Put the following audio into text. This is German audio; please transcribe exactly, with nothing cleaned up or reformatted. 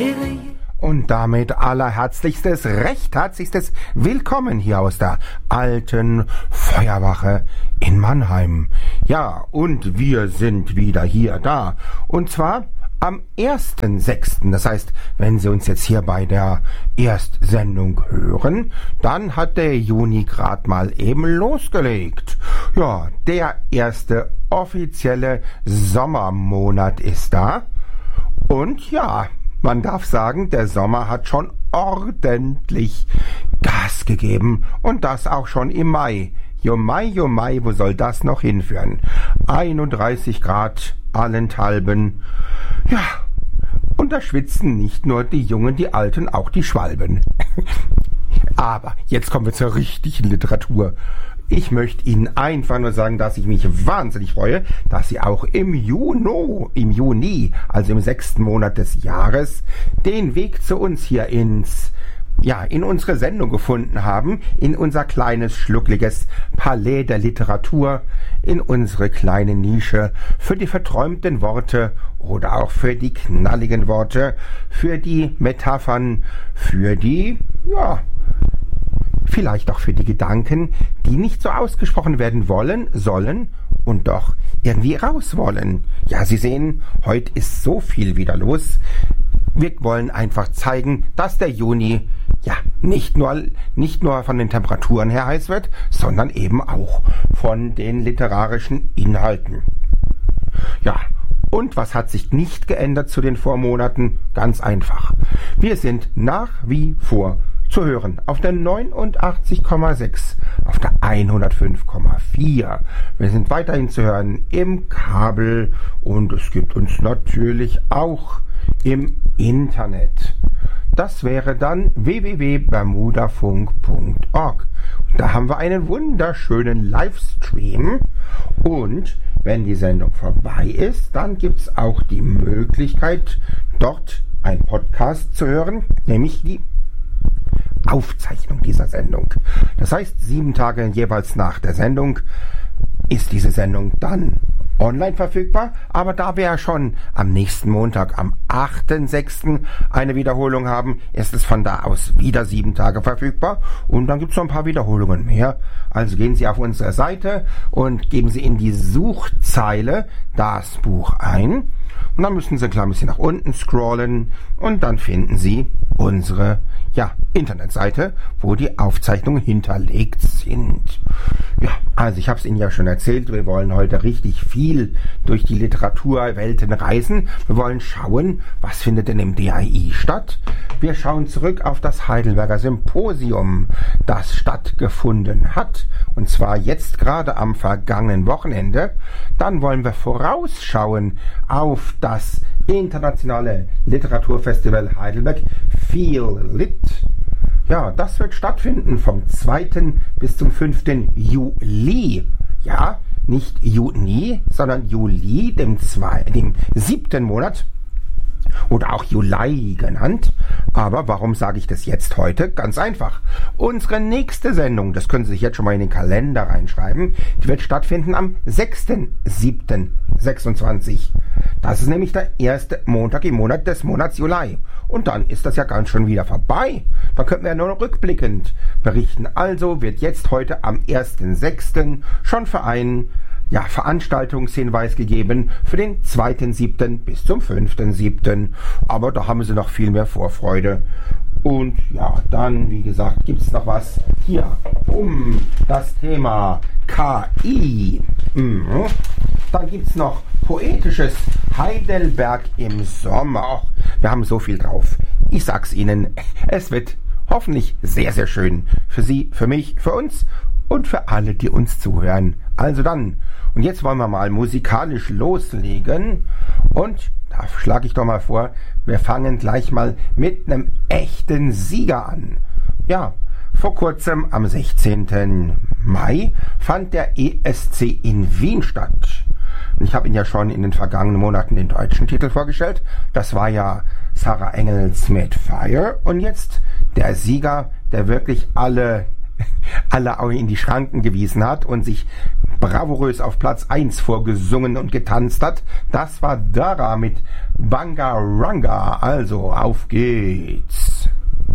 Und damit allerherzlichstes, recht herzlichstes Willkommen hier aus der alten Feuerwache in Mannheim. Ja, und wir sind wieder hier da. Und zwar am ersten sechsten Das heißt, wenn Sie uns jetzt hier bei der Erstsendung hören, dann hat der Juni gerade mal eben losgelegt. Ja, der erste offizielle Sommermonat ist da. Und ja, man darf sagen, der Sommer hat schon ordentlich Gas gegeben. Und das auch schon im Mai. Jo Mai, jo Mai, wo soll das noch hinführen? einunddreißig Grad allenthalben. Ja, und da schwitzen nicht nur die Jungen, die Alten, auch die Schwalben. Aber jetzt kommen wir zur richtigen Literatur. Ich möchte Ihnen einfach nur sagen, dass ich mich wahnsinnig freue, dass Sie auch im Juni, im Juni, also im sechsten Monat des Jahres, den Weg zu uns hier ins, ja, in unsere Sendung gefunden haben, in unser kleines, schluckliges Palais der Literatur, in unsere kleine Nische für die verträumten Worte oder auch für die knalligen Worte, für die Metaphern, für die, ja, vielleicht auch für die Gedanken, die nicht so ausgesprochen werden wollen, sollen und doch irgendwie raus wollen. Ja, Sie sehen, heute ist so viel wieder los. Wir wollen einfach zeigen, dass der Juni ja nicht nur, nicht nur von den Temperaturen her heiß wird, sondern eben auch von den literarischen Inhalten. Ja, und was hat sich nicht geändert zu den Vormonaten? Ganz einfach. Wir sind nach wie vor zu hören auf der neunundachtzig Komma sechs, auf der hundertfünf Komma vier. Wir sind weiterhin zu hören im Kabel und es gibt uns natürlich auch im Internet. Das wäre dann w w w punkt bermudafunk punkt org. Da haben wir einen wunderschönen Livestream und wenn die Sendung vorbei ist, dann gibt es auch die Möglichkeit, dort einen Podcast zu hören, nämlich die Aufzeichnung dieser Sendung. Das heißt, sieben Tage jeweils nach der Sendung ist diese Sendung dann online verfügbar, aber da wir ja schon am nächsten Montag, am achten sechsten eine Wiederholung haben, ist es von da aus wieder sieben Tage verfügbar und dann gibt es noch ein paar Wiederholungen mehr. Also gehen Sie auf unsere Seite und geben Sie in die Suchzeile das Buch ein und dann müssen Sie ein klein bisschen nach unten scrollen und dann finden Sie unsere ja, Internetseite, wo die Aufzeichnungen hinterlegt sind. Ja, also ich habe es Ihnen ja schon erzählt, wir wollen heute richtig viel durch die Literaturwelten reisen. Wir wollen schauen, was findet denn im D A I statt. Wir schauen zurück auf das Heidelberger Symposium, das stattgefunden hat, und zwar jetzt gerade am vergangenen Wochenende. Dann wollen wir vorausschauen auf das internationale Literaturfestival Heidelberg Feel Lit. Ja, das wird stattfinden vom zweiten bis zum fünften Juli. Ja, nicht Juni, sondern Juli, dem, zwei, dem siebten Monat. Oder auch Juli genannt. Aber warum sage ich das jetzt heute? Ganz einfach. Unsere nächste Sendung, das können Sie sich jetzt schon mal in den Kalender reinschreiben, die wird stattfinden am sechsten siebten sechsundzwanzig. Das ist nämlich der erste Montag im Monat des Monats Juli. Und dann ist das ja ganz schon wieder vorbei. Da könnten wir ja nur noch rückblickend berichten. Also wird jetzt heute am ersten sechsten schon für einen ja, Veranstaltungshinweis gegeben für den zweiten siebten bis zum fünften siebten Aber da haben Sie noch viel mehr Vorfreude. Und ja, dann, wie gesagt, gibt es noch was hier um das Thema K I. Mhm. Dann gibt es noch poetisches Heidelberg im Sommer. Wir haben so viel drauf. Ich sag's Ihnen, es wird hoffentlich sehr, sehr schön. Für Sie, für mich, für uns und für alle, die uns zuhören. Also dann, und jetzt wollen wir mal musikalisch loslegen. Und da schlage ich doch mal vor, wir fangen gleich mal mit einem echten Sieger an. Ja, vor kurzem am sechzehnten Mai fand der E S C in Wien statt. Ich habe Ihnen ja schon in den vergangenen Monaten den deutschen Titel vorgestellt. Das war ja Sarah Engels mit Fire. Und jetzt der Sieger, der wirklich alle, alle auch in die Schranken gewiesen hat und sich bravourös auf Platz eins vorgesungen und getanzt hat, das war Dara mit Bangaranga. Also, auf geht's.